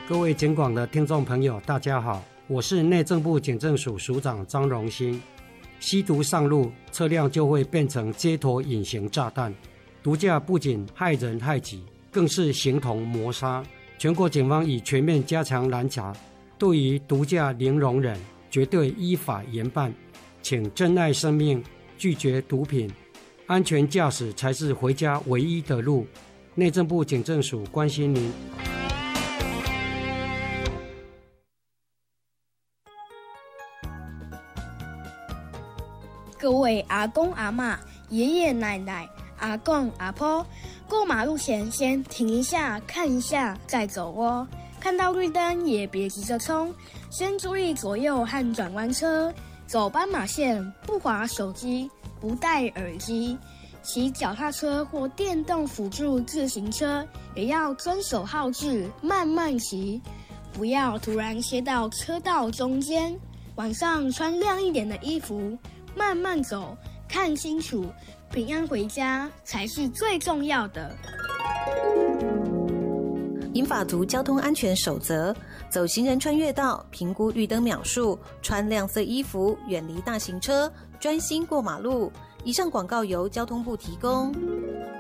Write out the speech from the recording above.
各位警广的听众朋友大家好，我是内政部警政署署长张荣兴。吸毒上路，车辆就会变成街头隐形炸弹，毒驾不仅害人害己，更是形同谋杀。全国警方已全面加强拦查，对于毒驾零容忍，绝对依法严办。请珍爱生命，拒绝毒品，安全驾驶才是回家唯一的路。内政部警政署关心您。 各位阿公阿嬷、爷爷奶奶、阿公阿婆，过马路前先停一下，看一下再走哦。看到绿灯也别急着冲，先注意左右和转弯车。走斑马线不滑手机，不戴耳机。骑脚踏车或电动辅助自行车也要遵守号志，慢慢骑，不要突然切到车道中间。晚上穿亮一点的衣服，慢慢走，看清楚，平安回家才是最重要的。 银发族交通安全守则：走行人穿越道，评估绿灯秒数，穿亮色衣服，远离大型车，专心过马路。以上广告由交通部提供。